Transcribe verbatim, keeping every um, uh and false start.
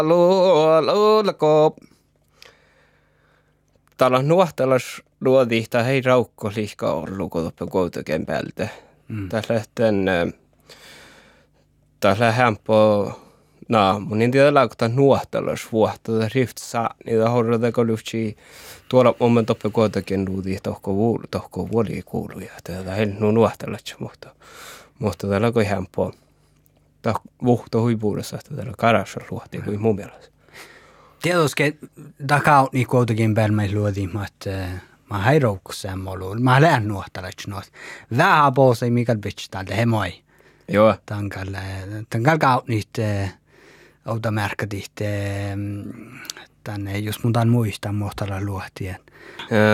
Luolko. Täällä on nuohtelas luodihta hei raukko liikaa ollut kuitenkin päältä. Tässä lähtien tässä lähtien no, mun en tiedä laukata nuohtelas vuotta riftsaa niitä horrata kolutsi tuolla moment oppe kuitenkin luodihta tohko vuolu tohko vuoli kuuluja. Tätä hei nu nuohtelas mutta mutta täällä on ihan po tah vuhto huipuudessa täällä karassa luotiin kuin mun mielestä. Tietysti takaa niin kuitenkin päälmäis luotiin, että mä hei roukkussa emmolu. Mä lähden nuohtelas nuot. Vähän pois ei mikään bitch täältä hemoi. Joo. Tankalle tankal kaut niitä automerkit tänne jos mun tämän muistaa muhtalla luohtien.